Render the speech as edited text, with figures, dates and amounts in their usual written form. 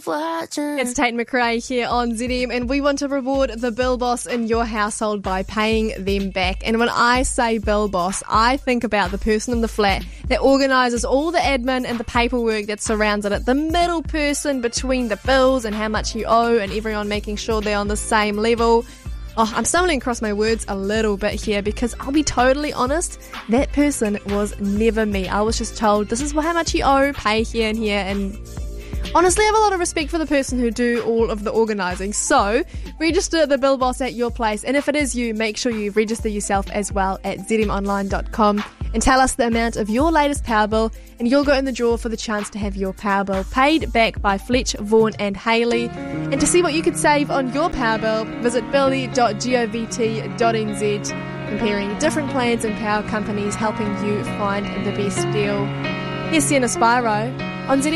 watching. It's Tate McRae here on ZM, and we want to reward the bill boss in your household by paying them back. And when I say bill boss, I think about the person in the flat that organises all the admin and the paperwork that surrounds it, the middle person between the bills and how much you owe and everyone making sure they're on the same level. Oh, I'm stumbling across my words a little bit here because I'll be totally honest, that person was never me. I was just told, this is how much you owe, pay here and here, and honestly, I have a lot of respect for the person who do all of the organising. So, register the bill boss at your place, and if it is you, make sure you register yourself as well at zmonline.com and tell us the amount of your latest power bill, and you'll go in the draw for the chance to have your power bill paid back by Fletch, Vaughan and Hayley. And to see what you could save on your power bill, visit billy.govt.nz, comparing different plans and power companies, helping you find the best deal. Here's Sienna Spyro on ZM.